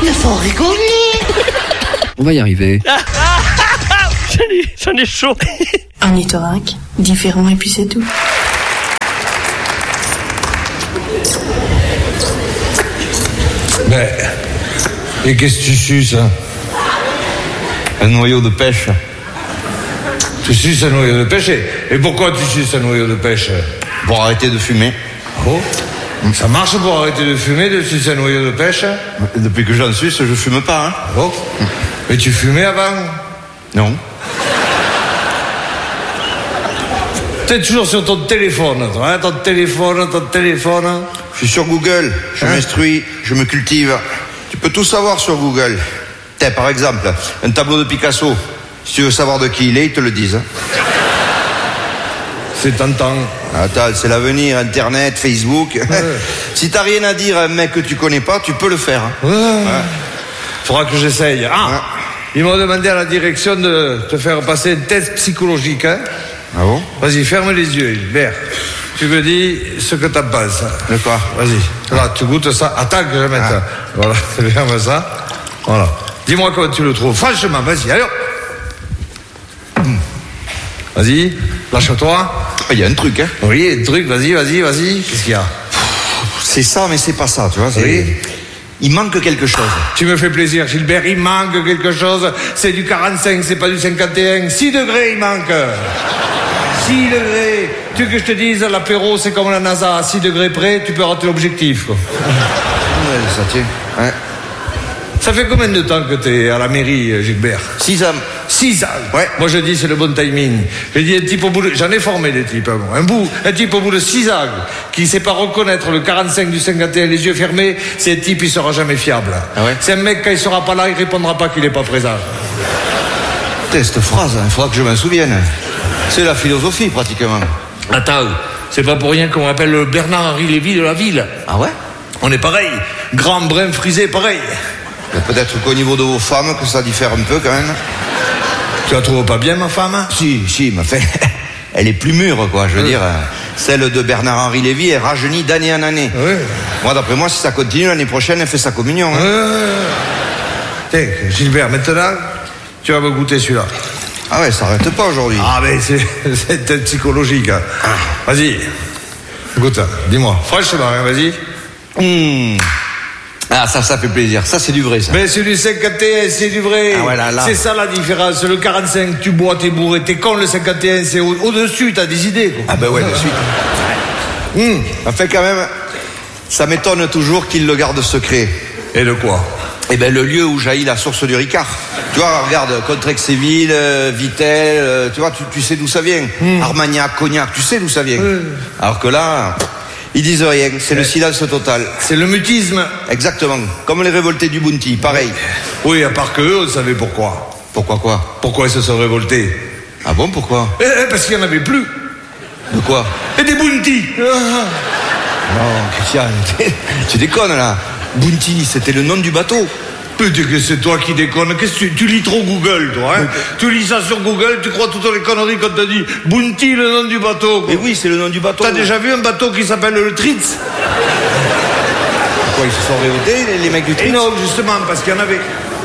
Mais faut rigoler. On va y arriver. J'en ai chaud. Ornithorynque, différent et puis c'est tout. Mais, et qu'est-ce que tu suces, hein? Un noyau de pêche. Tu suces un noyau de pêche? Et pourquoi tu suces un noyau de pêche? Pour arrêter de fumer. Oh, ça marche pour arrêter de fumer, de sucer un noyau de pêche? Depuis que j'en suce, je fume pas, hein. Oh, mais tu fumais avant? Non. T'es toujours sur ton téléphone, toi, hein? Ton téléphone. Je suis sur Google, je m'instruis, je me cultive. Tu peux tout savoir sur Google. Tiens, par exemple, un tableau de Picasso. Si tu veux savoir de qui il est, ils te le disent. C'est tentant. Attends, c'est l'avenir, Internet, Facebook. Si t'as rien à dire à un mec que tu connais pas, tu peux le faire. Faudra que j'essaye. Ils m'ont demandé à la direction de te faire passer un test psychologique, hein. Ah bon? Vas-y, ferme les yeux, Hilbert. Tu me dis ce que t'en penses. De quoi? Vas-y. Là, tu goûtes ça. Attends que je mette ça. Voilà, ferme ça. Voilà. Dis-moi comment tu le trouves. Franchement, vas-y, allez. Vas-y, lâche-toi. Il y a un truc, hein. Oui, un truc, vas-y. Qu'est-ce qu'il y a? C'est ça, mais c'est pas ça, tu vois. Oui. Il manque quelque chose. Tu me fais plaisir, Gilbert, il manque quelque chose. C'est du 45, c'est pas du 51. 6 degrés, il manque. 6 degrés. Tu veux que je te dise, l'apéro, c'est comme la NASA. À 6 degrés près, tu peux rater l'objectif. Ouais, ça tient. Ouais. Ça fait combien de temps que t'es à la mairie, Gilbert? 6 ans. 6 ans. Ouais. Moi, je dis, c'est le bon timing. Je dis, un type au bout de... J'en ai formé des types, un type au bout de 6 ans, qui ne sait pas reconnaître le 45 du 51, les yeux fermés, c'est un type, il sera jamais fiable. Ah ouais? C'est un mec, quand il sera pas là, il répondra pas qu'il n'est pas présent. Putain, cette phrase, il faudra que je m'en souvienne. C'est la philosophie, pratiquement. Attends, c'est pas pour rien qu'on m'appelle le Bernard-Henri Lévy de la ville. Ah ouais? On est pareil. Grand, brun, frisé, pareil. Peut-être qu'au niveau de vos femmes, que ça diffère un peu, quand même. Tu la trouves pas bien, ma femme? Si, mais fait, elle est plus mûre, quoi, je veux dire. Celle de Bernard-Henri Lévy, elle rajeunit d'année en année. Ouais. Moi, d'après moi, si ça continue, l'année prochaine, elle fait sa communion. Tiens, Gilbert, maintenant, tu vas me goûter celui-là. Ah ouais, ça arrête pas aujourd'hui. Ah, mais c'est psychologique. Hein. Vas-y, goûte, dis-moi. Franchement, hein, vas-y. Ah, ça fait plaisir. Ça, c'est du vrai, ça. Mais c'est du 51, c'est du vrai. Ah ouais, là. C'est ça la différence. Le 45, tu bois, t'es bourré. T'es con, le 51, c'est au-dessus, t'as des idées, quoi. Ah ben ouais, de suite. En fait, quand même, ça m'étonne toujours qu'il le garde secret. Et de quoi? Eh ben, le lieu où jaillit la source du Ricard. Tu vois, regarde, Contrexéville, Vitel, tu vois, tu sais d'où ça vient. Armagnac, Cognac, tu sais d'où ça vient. Alors que là, ils disent rien, c'est le silence total. C'est le mutisme. Exactement, comme les révoltés du Bounty, pareil. Oui, à part qu'eux, on savait pourquoi. Pourquoi quoi? Pourquoi ils se sont révoltés? Ah bon, pourquoi? Parce qu'il n'y en avait plus. De quoi? Et des Bounty. Non, Christian, tu déconnes là. Bounty, c'était le nom du bateau. Putain, que c'est toi qui déconnes. Qu'est-ce que tu lis trop Google, toi, hein? Tu lis ça sur Google, tu crois toutes les conneries qu'on t'a dit. Bounty, le nom du bateau, quoi. Et oui, c'est le nom du bateau. T'as déjà vu un bateau qui s'appelle le Tritz? Pourquoi ils se sont révoltés, les mecs du Tritz? Et non, justement, parce qu'il y en avait.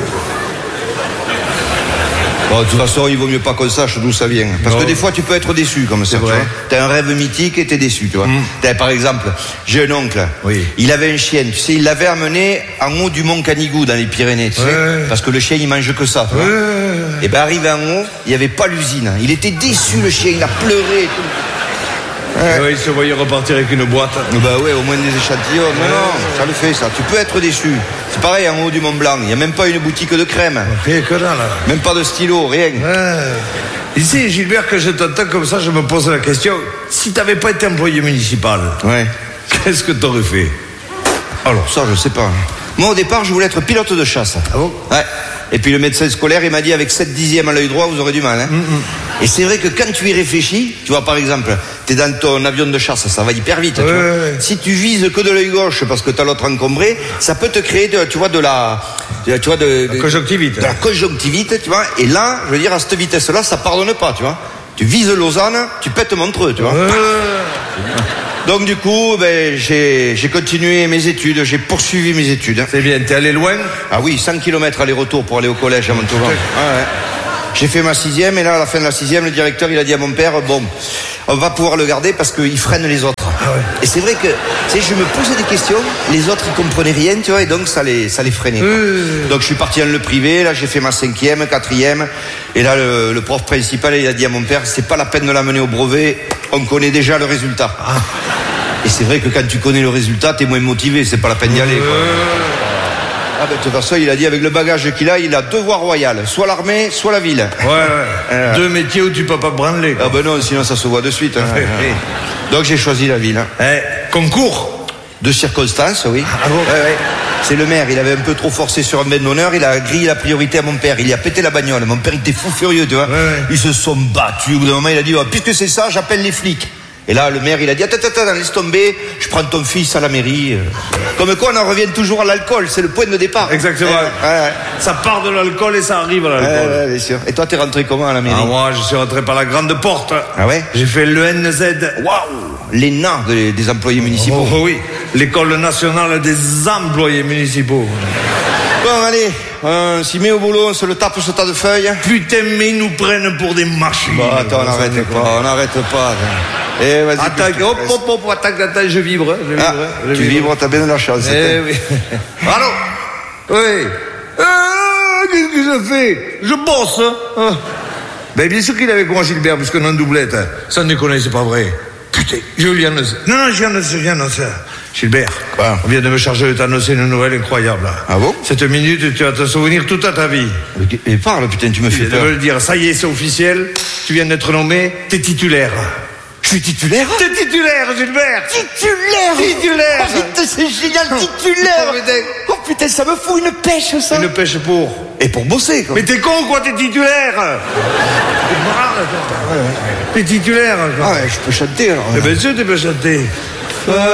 Bon, de toute façon, il vaut mieux pas qu'on sache d'où ça vient. Parce que des fois, tu peux être déçu comme ça. C'est vrai. T'as un rêve mythique et t'es déçu, tu vois. Par exemple, j'ai un oncle. Oui. Il avait un chien, tu sais, il l'avait amené en haut du mont Canigou, dans les Pyrénées, tu sais. Parce que le chien, il mange que ça, tu vois. Et ben, arrivé en haut, il n'y avait pas l'usine. Il était déçu, le chien, il a pleuré et tout. Il se voyait repartir avec une boîte. Bah ouais, au moins des échantillons. Non, ça le fait, ça. Tu peux être déçu. C'est pareil en haut du Mont Blanc. Il n'y a même pas une boutique de crème. Rien que là. Même pas de stylo, rien. Ici, Gilbert, que je t'entends comme ça, je me pose la question. Si t'avais pas été employé municipal, qu'est-ce que t'aurais fait? Alors, ça, je sais pas. Moi, au départ, je voulais être pilote de chasse. Ah bon? Ouais. Et puis le médecin scolaire, il m'a dit, avec 7 dixièmes à l'œil droit, vous aurez du mal. Hein. Et c'est vrai que quand tu y réfléchis, tu vois, par exemple, t'es dans ton avion de chasse, ça va hyper vite. Tu vois. Si tu vises que de l'œil gauche parce que t'as l'autre encombré, ça peut te créer, tu vois, de la conjonctivite. De la conjonctivite, tu vois. Et là, je veux dire, à cette vitesse-là, ça pardonne pas, tu vois. Tu vises Lausanne, tu pètes Montreux, tu vois. Donc du coup, j'ai continué mes études, j'ai poursuivi mes études. C'est bien, t'es allé loin? Ah oui, 100 km aller-retour pour aller au collège à Montauban. Ouais. J'ai fait ma 6e et là, à la fin de la 6e, le directeur, il a dit à mon père, bon, on va pouvoir le garder parce qu'il freine les autres. Ah ouais. Et c'est vrai que, tu sais, je me posais des questions, les autres, ils comprenaient rien, tu vois, et donc ça les freinait. Donc je suis parti dans le privé, là, j'ai fait ma 5e, 4e, et là, le prof principal, il a dit à mon père, c'est pas la peine de l'amener au brevet, on connaît déjà le résultat. Ah. Et c'est vrai que quand tu connais le résultat, t'es moins motivé, c'est pas la peine d'y aller, quoi. Ah de toute façon, il a dit avec le bagage qu'il a, il a 2 voies royales, soit l'armée, soit la ville. Ouais. 2 métiers où tu peux pas branler. Ah ben non, sinon ça se voit de suite. Hein. Donc j'ai choisi la ville. Concours de circonstances, oui. Ah bon? Ouais. C'est le maire, il avait un peu trop forcé sur un main d'honneur, il a grillé la priorité à mon père, il y a pété la bagnole. Mon père était fou furieux, tu vois. Ouais. Ils se sont battus. Au bout d'un moment, il a dit, puisque c'est ça, j'appelle les flics. Et là, le maire, il a dit, attends, laisse tomber, je prends ton fils à la mairie. Comme quoi, on en revient toujours à l'alcool, c'est le point de départ. Exactement. Ça part de l'alcool et ça arrive à l'alcool. Ouais, bien sûr. Et toi, t'es rentré comment à la mairie? Moi, je suis rentré par la grande porte. Ah ouais? J'ai fait l'ENZ. Waouh! L'ENA des employés municipaux. Oh oui, l'École nationale des employés municipaux. Bon, allez, on s'y met au boulot, on se le tape ce tas de feuilles. Putain, mais ils nous prennent pour des machines. Bon, attends, on n'arrête pas. Eh, vas-y. Attends, attends, je vibre. Tu vibres, t'as bien de la chance. Oui. Allô? Oui. Qu'est-ce que je fais? Je bosse. Ben, bien sûr qu'il est avec moi, Gilbert, puisqu'on est en doublette. Ça ne déconne, c'est pas vrai. Putain, je lui annonce. Non, j'ai annoncé. Gilbert, on vient de me charger de t'annoncer une nouvelle incroyable. Ah bon? Cette minute, tu vas te souvenir toute ta vie. Et parle, putain, tu me fais peur. Je veux le dire, ça y est, c'est officiel. Tu viens d'être nommé, t'es titulaire. Je suis titulaire? T'es titulaire, Gilbert! Titulaire! Oh putain, c'est génial, titulaire! Oh putain, ça me fout une pêche, ça! Une pêche pour? Et pour bosser, quoi. Mais t'es con, quoi, t'es titulaire! T'es titulaire, quoi. Ah ouais, je peux chanter, alors. Eh bien sûr, tu peux chanter.